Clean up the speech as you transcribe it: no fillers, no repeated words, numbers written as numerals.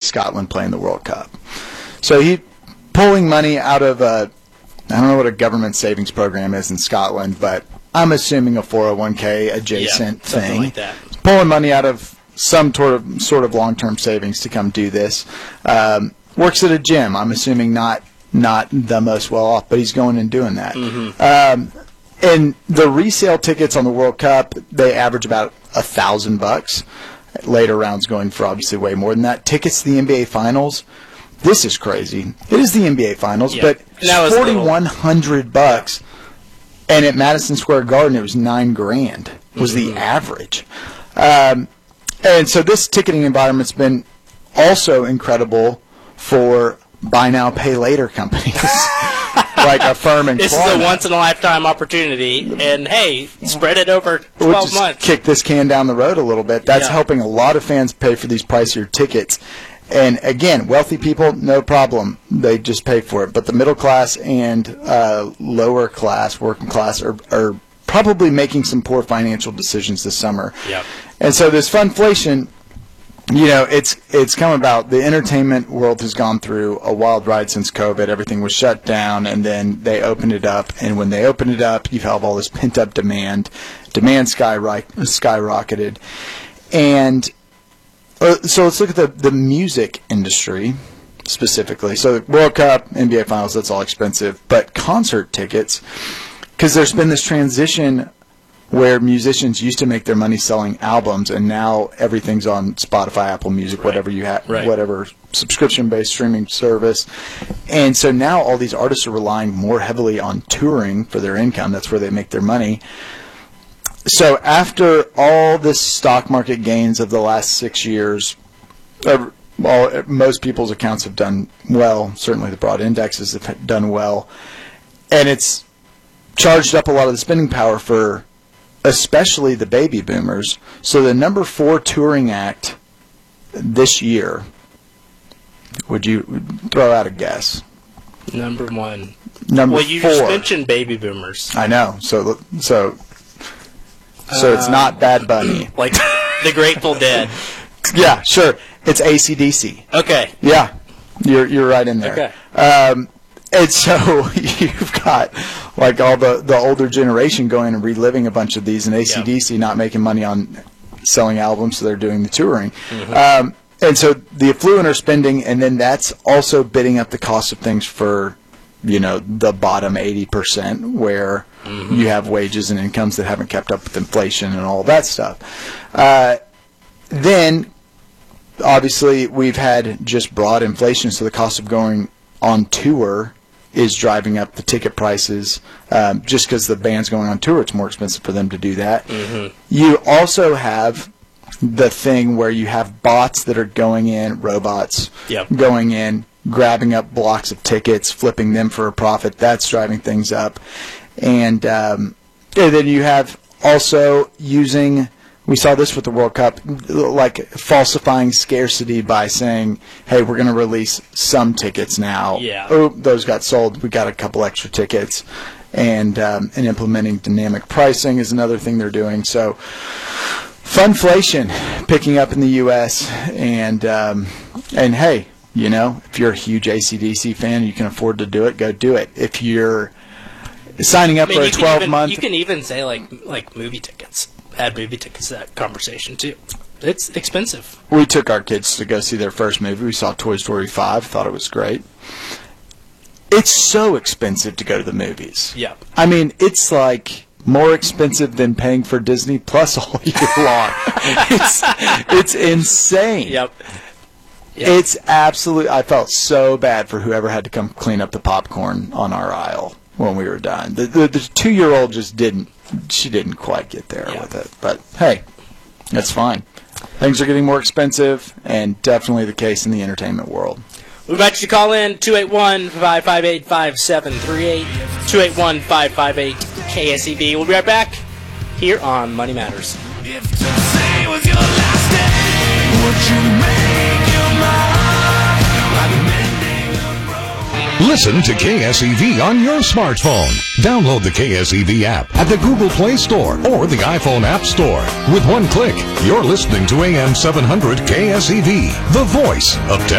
Scotland play in the World Cup. So he pulling money out of I don't know what a government savings program is in Scotland, but I'm assuming a 401k adjacent thing. Something like that. Pulling money out of some sort of long-term savings to come do this. Works at a gym. I'm assuming not the most well off, but he's going and doing that. And the resale tickets on the World Cup, they average about $1,000. Later rounds going for obviously way more than that. Tickets to the NBA Finals, this is crazy. It is the NBA Finals, but $4,100, and at Madison Square Garden it was $9,000 was the average. And so this ticketing environment's been also incredible for buy now, pay later companies like Affirm and This Klarna. is a once-in-a-lifetime opportunity, and hey, spread it over 12 We'll just months. kick this can down the road a little bit. That's helping a lot of fans pay for these pricier tickets. And again, wealthy people, no problem. They just pay for it. But the middle class and lower class, working class, are probably making some poor financial decisions this summer. Yep. And so this funflation, it's come about. The entertainment world has gone through a wild ride since COVID. Everything was shut down, and then they opened it up. And when they opened it up, you have all this pent-up demand. Demand skyrocketed. And so let's look at the music industry specifically. So World Cup, NBA Finals, that's all expensive. But concert tickets, because there's been this transition where musicians used to make their money selling albums, and now everything's on Spotify, Apple Music, whatever you have, whatever subscription-based streaming service. And so now all these artists are relying more heavily on touring for their income. That's where they make their money. So after all this stock market gains of the last 6 years, most people's accounts have done well. Certainly the broad indexes have done well. And it's charged up a lot of the spending power for especially the baby boomers. So the number 4 touring act this year, would you throw out a guess? Number 1. Number 4. Well, you just mentioned baby boomers. I know. So it's not Bad Bunny. Like the Grateful Dead. Yeah, sure. It's AC/DC. Okay. Yeah, you're right in there. Okay. And so you've got like all the older generation going and reliving a bunch of these, and AC/DC not making money on selling albums, so they're doing the touring. And so the affluent are spending, and then that's also bidding up the cost of things for, the bottom 80%, where you have wages and incomes that haven't kept up with inflation and all that stuff. Then, obviously, we've had just broad inflation, so the cost of going on tour is driving up the ticket prices. Just because the band's going on tour, it's more expensive for them to do that. You also have the thing where you have bots that are going in, robots going in, grabbing up blocks of tickets, flipping them for a profit. That's driving things up. And then you have also using, we saw this with the World Cup, like falsifying scarcity by saying, hey, we're going to release some tickets now. Oh, those got sold. We got a couple extra tickets. And implementing dynamic pricing is another thing they're doing. So funflation picking up in the U.S. And hey, if you're a huge AC/DC fan, you can afford to do it, go do it. If you're signing up for a 12-month... You can even say, like movie tickets. Add movie tickets to that conversation, too. It's expensive. We took our kids to go see their first movie. We saw Toy Story 5, thought it was great. It's so expensive to go to the movies. Yeah. I mean, it's like more expensive than paying for Disney Plus all year long. It's insane. Yep. It's absolutely... I felt so bad for whoever had to come clean up the popcorn on our aisle when we were done. The 2-year-old just didn't quite get there with it. But, hey, that's fine. Things are getting more expensive, and definitely the case in the entertainment world. We invite you to call in 281-558-5738, 281-558-KSEV. We'll be right back here on Money Matters. If today was your last day, would you make your mind? Like mending a road. Listen to KSEV on your smartphone. Download the KSEV app at the Google Play Store or the iPhone App Store. With one click, you're listening to AM 700 KSEV, the voice of